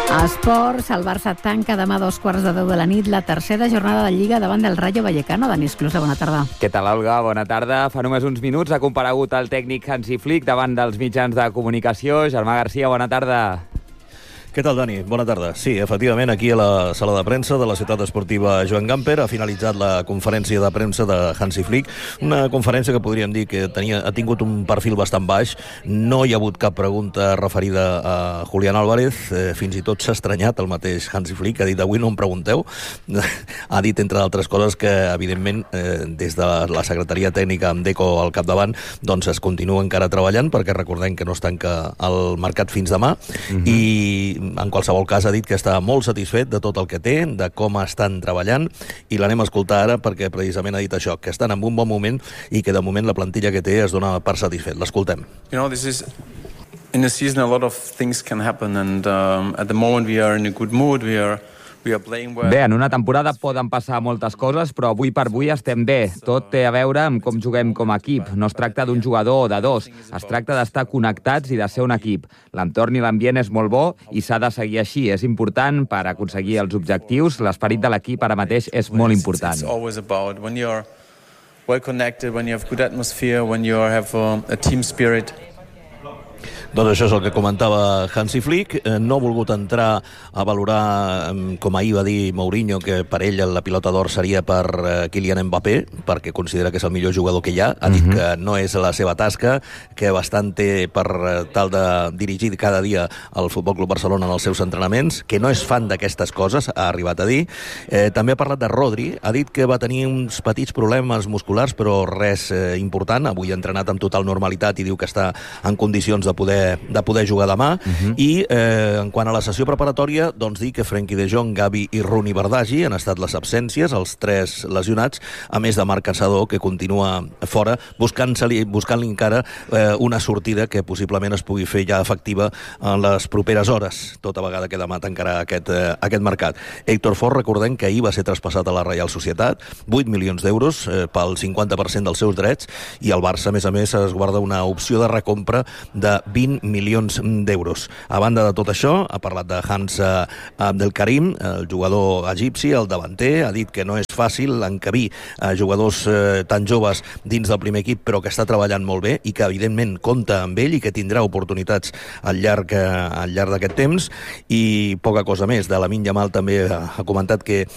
Esports, el Barça tanca demà a 2:15 de la nit la tercera jornada de Lliga davant del Rayo Vallecano. Dani Esclusa, bona tarda. Què tal, Olga? Bona tarda. Fa només uns minuts ha comparegut el tècnic Hansi Flick davant dels mitjans de comunicació. Germà Garcia, bona tarda. Què tal, Dani? Bona tarda. Sí, efectivament, aquí a la sala de premsa de la ciutat esportiva Joan Gamper ha finalitzat la conferència de premsa de Hansi Flick, una conferència que podríem dir que ha tingut un perfil bastant baix. No hi ha hagut cap pregunta referida a Julián Álvarez, fins i tot s'ha estranyat el mateix Hansi Flick, ha dit avui no em pregunteu. Ha dit, entre d'altres coses, que evidentment des de la secretaria tècnica amb Deco al capdavant doncs es continua encara treballant, perquè recordem que no es tanca el mercat fins demà, i en qualsevol cas ha dit que està molt satisfet de tot el que té, de com estan treballant, i l'anem a escoltar ara perquè precisament ha dit això, que estan en un bon moment i que de moment la plantilla que té es dona per satisfet. L'escoltem. This is in a season a lot of things can happen, and at the moment we are in a good mood. We are playing well. Bé, en una temporada poden passar moltes coses, però avui per avui estem bé. Tot té a veure amb com juguem com a equip. No es tracta d'un jugador o de dos, es tracta d'estar connectats i de ser un equip. L'entorn i l'ambient és molt bo i s'ha de seguir així. És important per aconseguir els objectius. L'esperit de l'equip ara mateix és molt important. It's always about when you're well connected, when you have good atmosphere, when you have a team spirit. Doncs això és el que comentava Hansi Flick. No ha volgut entrar a valorar, com ahir va dir Mourinho, que per ell la pilota d'or seria per Kylian Mbappé, perquè considera que és el millor jugador que hi ha. Ha dit que no és la seva tasca, que bastant té per tal de dirigir cada dia el Futbol Club Barcelona en els seus entrenaments, que no és fan d'aquestes coses, ha arribat a dir. També ha parlat de Rodri, ha dit que va tenir uns petits problemes musculars, però res important. Avui ha entrenat amb total normalitat i diu que està en condicions de poder jugar demà. I en quant a la sessió preparatòria, doncs dir que Frenkie de Jong, Gavi i Rooney Bardghji han estat les absències, els tres lesionats, a més de Marc Caçador, que continua fora, buscant-li encara una sortida que possiblement es pugui fer ja efectiva en les properes hores, tota vegada que demà tancarà aquest mercat. Héctor Fort, recordem que ahir va ser traspassat a la Reial Societat, 8 milions d'euros pel 50% dels seus drets, i el Barça, a més, es guarda una opció de recompra de 20 milions d'euros. A banda de tot això, ha parlat de Hans Abdelkarim, el jugador egipci, el davanter, ha dit que no és fàcil encabir jugadors tan joves dins del primer equip, però que està treballant molt bé i que evidentment compta amb ell i que tindrà oportunitats al llarg d'aquest temps. I poca cosa més. De Lamine Yamal també ha comentat que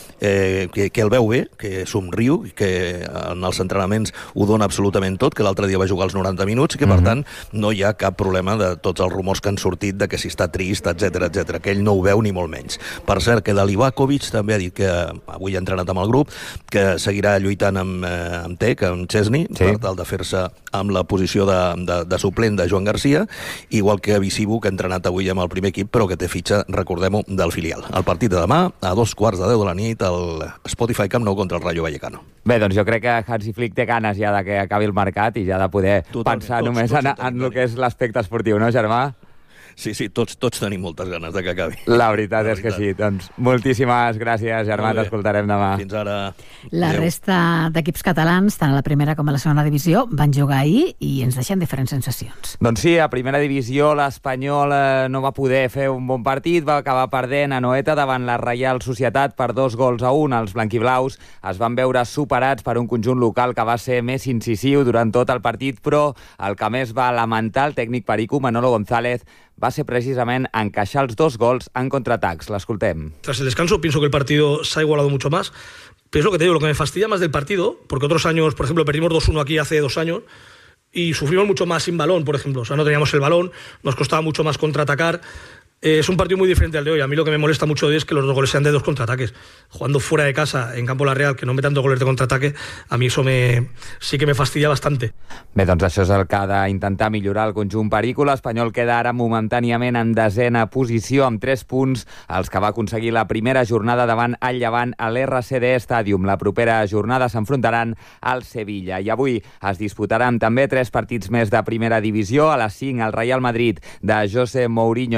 el veu bé, que somriu, que en els entrenaments ho dona absolutament tot, que l'altre dia va jugar els 90 minuts i que per tant no hi ha cap problema de tots els rumors que han sortit de que si està trist, etc, que ell no ho veu ni molt menys. Per cert, que Livakovic també ha dit que avui ha entrenat amb el grup, que seguirà lluitant amb Tec, amb Chesney, per tal de fer-se amb la posició de suplent de Joan Garcia, igual que Visibu, que ha entrenat avui amb el primer equip, però que té fitxa, recordem-ho, del filial. El partit de demà, a 2:15 de la nit, al Spotify Camp Nou contra el Rayo Vallecano. Bé, doncs jo crec que Hansi Flick té ganes ja de que acabi el mercat i ja de poder pensar només en el que és l'aspecte esportiu, no, Germà? Sí, tots tenim moltes ganes de que acabi. La veritat és que sí. Doncs moltíssimes gràcies, Germà, t'escoltarem demà. Fins ara. La resta d'equips catalans, tant a la primera com a la segona divisió, van jugar ahir i ens deixen diferents sensacions. Doncs sí, a primera divisió l'Espanyol no va poder fer un bon partit, va acabar perdent a Noeta davant la Reial Societat per 2-1. Els blanquiblaus es van veure superats per un conjunt local que va ser més incisiu durant tot el partit, però el que més va lamentar el tècnic perico, Manolo González, va ser precisament encaixar els 2 gols en contraatacs. L'escoltem. Tras el descanso pienso que el partido se ha igualado mucho más, pero es lo que te digo, lo que me fastidia más del partido, porque otros años, por ejemplo, perdimos 2-1 aquí hace 2 años y sufrimos mucho más sin balón, por ejemplo. O sea, no teníamos el balón, nos costaba mucho más contraatacar. Es un partido muy diferente al de hoy. A mí lo que me molesta mucho de hoy es que los 2 goles sean de 2 contraataques. Jugando fuera de casa, en campo La Real, que no metan 2 goles de contraataque, a mi eso sí que me fastidia bastante. Bé, doncs això és el que ha d'intentar millorar el conjunt perico. L'Espanyol queda ara momentàniament en 10ª posició amb 3 punts, els que va aconseguir la primera jornada davant el Llevant a l'RCD Stadium. La propera jornada s'enfrontaran al Sevilla. I avui es disputaran també 3 partits més de primera divisió. A les 5, el Real Madrid de José Mourinho davant el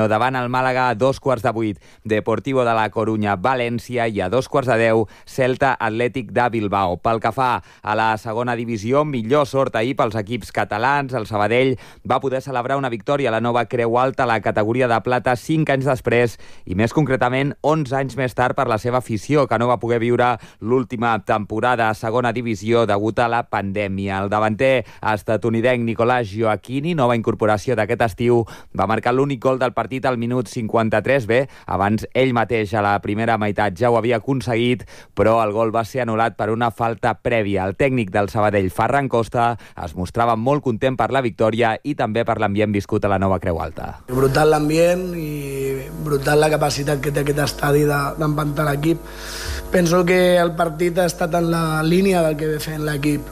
Màlaga a 7:15, Deportivo de la Corunya, València, i a 10:15, Celta Atlètic de Bilbao. Pel que fa a la segona divisió, millor sort ahir pels equips catalans. El Sabadell va poder celebrar una victòria a la nova Creu Alta a la categoria de plata 5 anys després i més concretament 11 anys més tard per la seva afició, que no va poder viure l'última temporada a segona divisió degut a la pandèmia. El davanter estatunidenc Nicolás Gioacchini, nova incorporació d'aquest estiu, va marcar l'únic gol del partit al minut 53. Bé, abans ell mateix a la primera meitat ja ho havia aconseguit, però el gol va ser anul·lat per una falta prèvia. El tècnic del Sabadell, Ferran Costa, es mostrava molt content per la victòria i també per l'ambient viscut a la nova Creu Alta. Brutal l'ambient i brutal la capacitat que té aquest estadi d'empantar l'equip. Penso que el partit ha estat en la línia del que ve fent l'equip.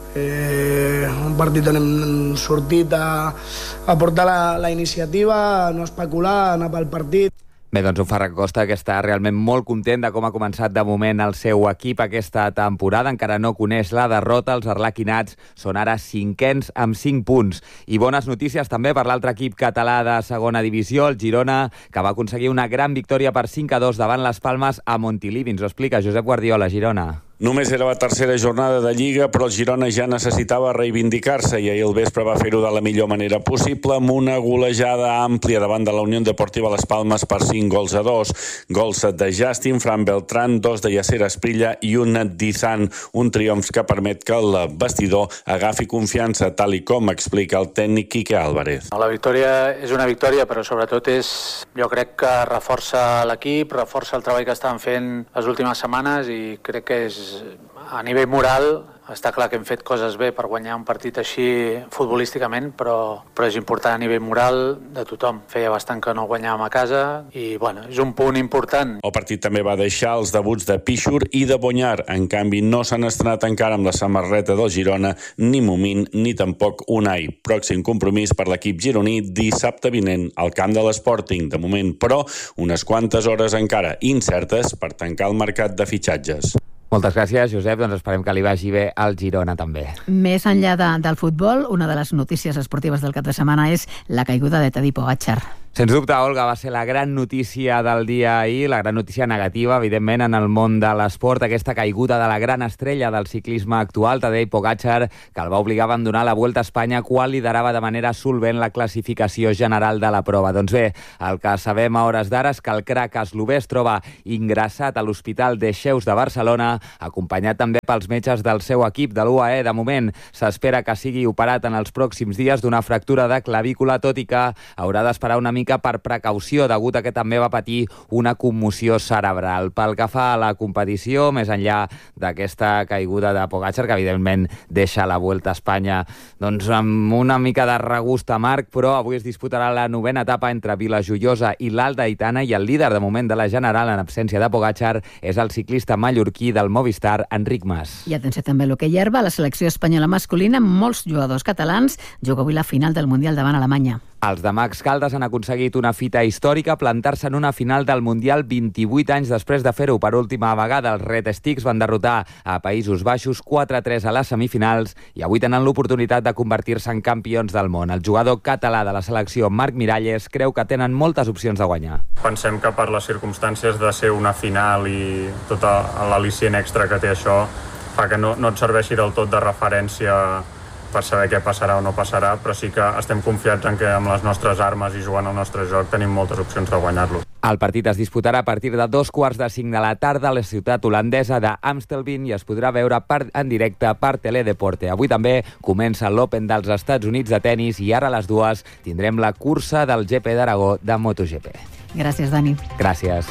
Un partit on hem sortit a portar la iniciativa, a no especular, a anar pel partit. Bé, doncs un Ferran Costa que està realment molt content de com ha començat de moment el seu equip aquesta temporada. Encara no coneix la derrota. Els arlequinats són ara 5ens amb 5 punts. I bones notícies també per l'altre equip català de segona divisió, el Girona, que va aconseguir una gran victòria per 5-2 davant les Palmes a Montilivi. Ens ho explica Josep Guardiola, Girona. Només era la tercera jornada de Lliga, però el Girona ja necessitava reivindicar-se i ahir el vespre va fer-ho de la millor manera possible amb una golejada àmplia davant de la Unió Deportiva Les Palmes per 5-2. Gols de Justin, Fran Beltrán, 2 de Yasser Asprilla i un d'Izan, un triomf que permet que el vestidor agafi confiança, tal i com explica el tècnic Quique Álvarez. La victòria és una victòria, però sobretot jo crec que reforça l'equip, reforça el treball que estan fent les últimes setmanes i crec que és a nivell moral. Està clar que hem fet coses bé per guanyar un partit així futbolísticament, però és important a nivell moral de tothom. Feia bastant que no guanyàvem a casa i és un punt important. El partit també va deixar els debuts de Pichur i de Bonyar. En canvi, no s'han estrenat encara amb la samarreta del Girona ni Momín ni tampoc Unai. Pròxim compromís per l'equip gironí dissabte vinent al camp de l'Sporting. De moment, però, unes quantes hores encara incertes per tancar el mercat de fitxatges. Moltes gràcies, Josep. Doncs esperem que li vagi bé al Girona, també. Més enllà del futbol, una de les notícies esportives del cap de setmana és la caiguda de Tadej Pogačar. Sens dubte, Olga, va ser la gran notícia del dia ahir, la gran notícia negativa, evidentment, en el món de l'esport, aquesta caiguda de la gran estrella del ciclisme actual, Tadej Pogačar, que el va obligar a abandonar la Vuelta a Espanya quan liderava de manera solvent la classificació general de la prova. Doncs bé, el que sabem a hores d'ara és que el crac eslové es troba ingressat a l'Hospital Dexeus de Barcelona, acompanyat també pels metges del seu equip de l'UAE. De moment, s'espera que sigui operat en els pròxims dies d'una fractura de clavícula, tot i que haurà d'esperar una mica per precaució, degut a que també va patir una commoció cerebral. Pel que fa a la competició, més enllà d'aquesta caiguda de Pogačar, que evidentment deixa la Vuelta a Espanya doncs amb una mica de regust amarg, però avui es disputarà la 9ª etapa entre Vilajoiosa i l'Alta Aitana i el líder de moment de la general en absència de Pogačar és el ciclista mallorquí del Movistar, Enric Mas. I atenció també a l'hoquei herba, la selecció espanyola masculina amb molts jugadors catalans juga avui la final del Mundial davant Alemanya. Els de Max Caldas han aconseguit una fita històrica, plantar-se en una final del Mundial 28 anys després de fer-ho per última vegada. Els Red Sticks van derrotar a Països Baixos 4-3 a les semifinals i avui tenen l'oportunitat de convertir-se en campions del món. El jugador català de la selecció, Marc Miralles, creu que tenen moltes opcions de guanyar. Pensem que per les circumstàncies de ser una final i tot l'al·licient extra que té això fa que no et serveixi del tot de referència per saber què passarà o no passarà, però sí que estem confiats en que amb les nostres armes i jugant al nostre joc tenim moltes opcions de guanyar-lo. El partit es disputarà a partir de 5:45 de la tarda a la ciutat holandesa d'Amstelveen i es podrà veure en directe per Teledeporte. Avui també comença l'Open dels Estats Units de tennis i ara a les 2 tindrem la cursa del GP d'Aragó de MotoGP. Gràcies, Dani. Gràcies.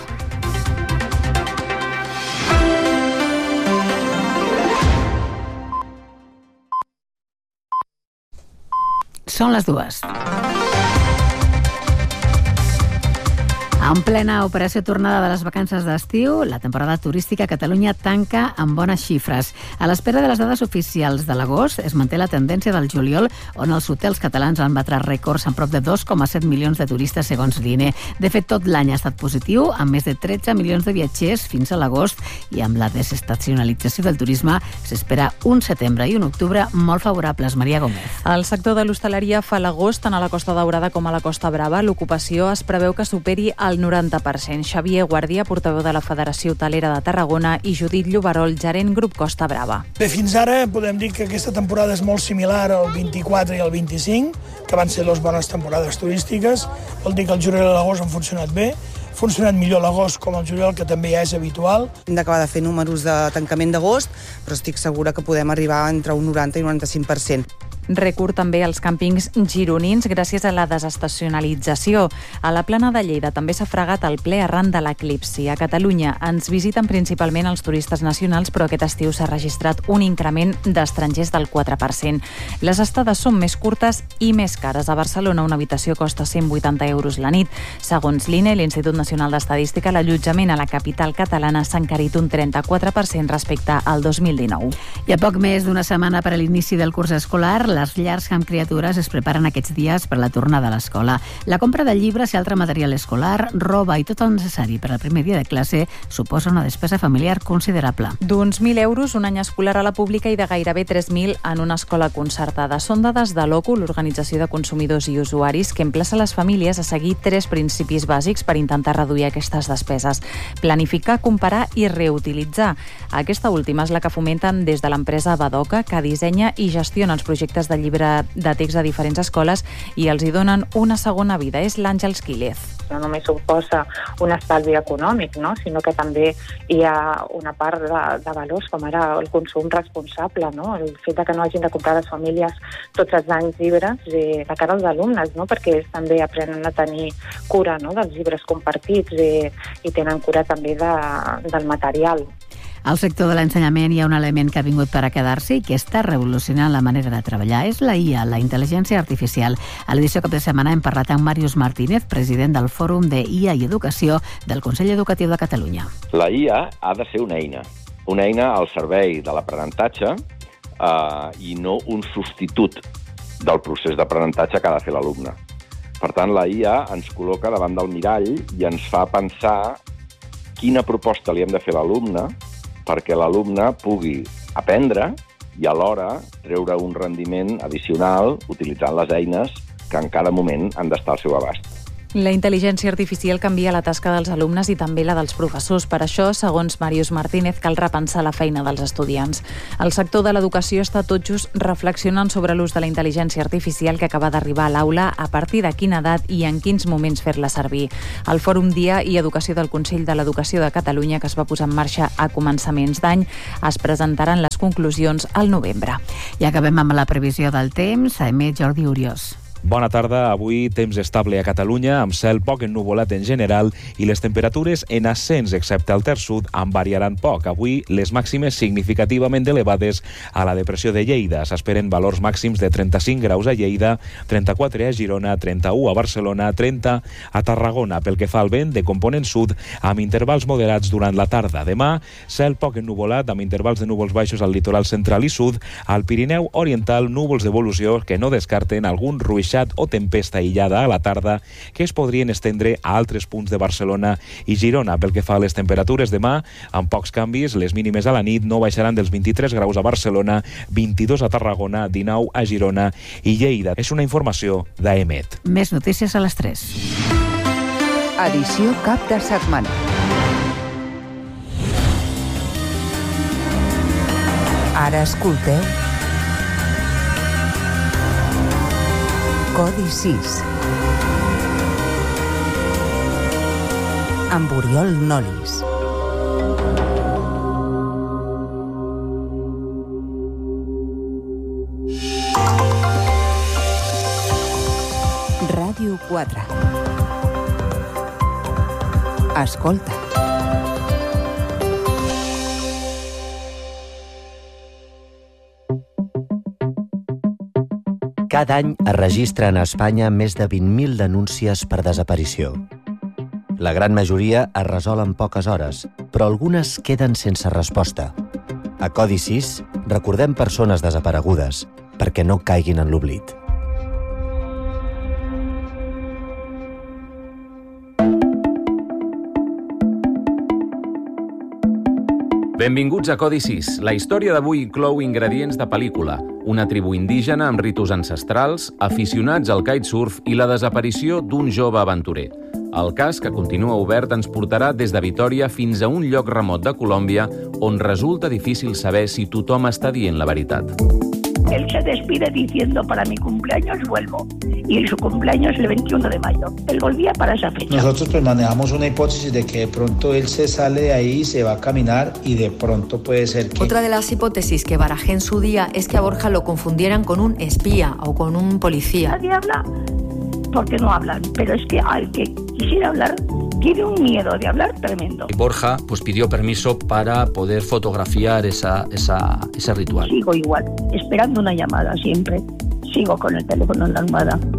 Són les 2. En plena operació tornada de les vacances d'estiu, la temporada turística a Catalunya tanca amb bones xifres. A l'espera de les dades oficials de l'agost, es manté la tendència del juliol, on els hotels catalans van batre rècords amb prop de 2,7 milions de turistes segons l'INE. De fet, tot l'any ha estat positiu, amb més de 13 milions de viatgers fins a l'agost, i amb la desestacionalització del turisme s'espera un setembre i un octubre molt favorables. Maria Gómez. El sector de l'hostaleria fa l'agost tant a la Costa Daurada com a la Costa Brava. L'ocupació es preveu que superi el al 90%. Xavier Guàrdia, portaveu de la Federació Hotelera de Tarragona, i Judit Lloberol, gerent Grup Costa Brava. Bé, fins ara podem dir que aquesta temporada és molt similar al 24 i al 25, que van ser dues bones temporades turístiques. Vol dir que el juliol i l'agost han funcionat bé, ha funcionat millor l'agost com el juliol, que també ja és habitual. Hem d'acabar de fer números de tancament d'agost, però estic segura que podem arribar entre un 90 i un 95%. Rècord també als càmpings gironins gràcies a la desestacionalització. A la Plana de Lleida també s'ha fregat el ple arran de l'eclipsi. A Catalunya ens visiten principalment els turistes nacionals, però aquest estiu s'ha registrat un increment d'estrangers del 4%. Les estades són més curtes i més cares. A Barcelona una habitació costa 180 euros la nit. Segons l'INE, l'Institut Nacional d'Estadística, l'allotjament a la capital catalana s'ha encarit un 34% respecte al 2019. I a poc més d'una setmana per a l'inici del curs escolar, les llars amb criatures es preparen aquests dies per la tornada a l'escola. La compra de llibres i altre material escolar, roba i tot el necessari per al primer dia de classe suposa una despesa familiar considerable. D'uns 1.000 euros un any escolar a la pública i de gairebé 3.000 en una escola concertada. Són dades de l'OCU, l'Organització de Consumidors i Usuaris, que emplaça les famílies a seguir 3 principis bàsics per intentar reduir aquestes despeses. Planificar, comparar i reutilitzar. Aquesta última és la que fomenten des de l'empresa Badoca, que dissenya i gestiona els projectes de llibre de text de diferents escoles i els hi donen una segona vida. És l'Àngels Quílez. No només suposa un estalvi econòmic, no? Sinó que també hi ha una part de valors, com ara el consum responsable, no? El fet que no hagin de comprar les famílies tots els anys llibres de cara als alumnes, no? Perquè ells també aprenen a tenir cura, no? Dels llibres compartits i tenen cura també del material. Al sector de l'ensenyament hi ha un element que ha vingut per a quedar-se i que està revolucionant la manera de treballar. És la IA, la intel·ligència artificial. A l'edició cap de setmana hem parlat amb Màrius Martínez, president del Fòrum de IA i Educació del Consell Educatiu de Catalunya. La IA ha de ser una eina al servei de l'aprenentatge i no un substitut del procés d'aprenentatge que ha de fer l'alumne. Per tant, la IA ens col·loca davant del mirall i ens fa pensar quina proposta li hem de fer a l'alumne perquè l'alumne pugui aprendre i alhora treure un rendiment addicional utilitzant les eines que en cada moment han d'estar al seu abast. La intel·ligència artificial canvia la tasca dels alumnes i també la dels professors. Per això, segons Màrius Martínez, cal repensar la feina dels estudiants. El sector de l'educació està tot just reflexionant sobre l'ús de la intel·ligència artificial que acaba d'arribar a l'aula, a partir de quina edat i en quins moments fer-la servir. Al Fòrum Dia i Educació del Consell de l'Educació de Catalunya, que es va posar en marxa a començaments d'any, es presentaran les conclusions al novembre. I acabem amb la previsió del temps. Emet Jordi Uriós. Bona tarda. Avui temps estable a Catalunya, amb cel poc ennuvolat en general i les temperatures en ascens, excepte al terç sud, en variaran poc. Avui les màximes significativament elevades a la depressió de Lleida. S'esperen valors màxims de 35 graus a Lleida, 34 a Girona, 31 a Barcelona, 30 a Tarragona. Pel que fa al vent, de component sud, amb intervals moderats durant la tarda. Demà, cel poc ennuvolat, amb intervals de núvols baixos al litoral central i sud. Al Pirineu oriental, núvols d'evolució que no descarten algun ruixat o tempesta aïllada a la tarda que es podrien estendre a altres punts de Barcelona i Girona. Pel que fa a les temperatures demà, amb pocs canvis, les mínimes a la nit no baixaran dels 23 graus a Barcelona, 22 a Tarragona, 19 a Girona i Lleida. És una informació d'Emet. Més notícies a les 3. Edició cap de setmana. Ara escolteu Codi 6 amb Oriol Nolis. Ràdio 4. Escolta. Cada any es registren a Espanya més de 20.000 denúncies per desaparició. La gran majoria es resol en poques hores, però algunes queden sense resposta. A Codi 6 recordem persones desaparegudes perquè no caiguin en l'oblit. Benvinguts a Codi 6. La història d'avui inclou ingredients de pel·lícula, una tribu indígena amb ritus ancestrals, aficionats al kitesurf i la desaparició d'un jove aventurer. El cas, que continua obert, ens portarà des de Vitòria fins a un lloc remot de Colòmbia on resulta difícil saber si tothom està dient la veritat. Él se despide diciendo para mi cumpleaños vuelvo y su cumpleaños es el 21 de mayo. Él volvía para esa fecha. Nosotros pues manejamos una hipótesis de que de pronto él se sale de ahí, se va a caminar y de pronto puede ser que... Otra de las hipótesis que barajé en su día es que a Borja lo confundieran con un espía o con un policía. Nadie habla porque no hablan, pero es que al que quisiera hablar tiene un miedo de hablar tremendo. Borja pues pidió permiso para poder fotografiar ese ritual. Sigo igual, esperando una llamada siempre. Sigo con el teléfono en la almohada.